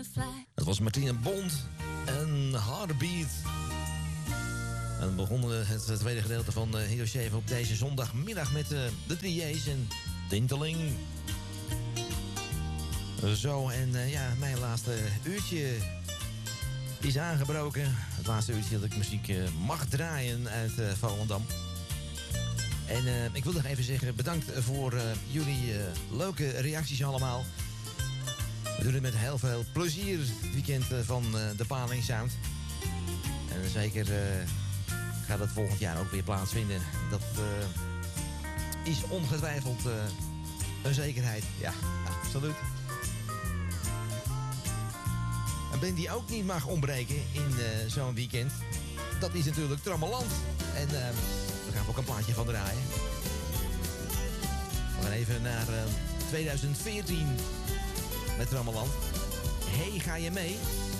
Dat was Martina Bond en Heartbeat. En we begonnen het tweede gedeelte van Hero op deze zondagmiddag met de 3J's en Tinteling. Zo, en ja, mijn laatste uurtje is aangebroken. Het laatste uurtje dat ik muziek mag draaien uit Volendam. En ik wil nog even zeggen, bedankt voor jullie leuke reacties allemaal. We doen het met heel veel plezier, het weekend van de Paling Sound. En zeker gaat het volgend jaar ook weer plaatsvinden. Dat is ongetwijfeld een zekerheid. Ja, absoluut. Een band die ook niet mag ontbreken in zo'n weekend, dat is natuurlijk Trammeland. En daar gaan we ook een plaatje van draaien. We gaan even naar 2014 met Trammeland. Hey, ga je mee?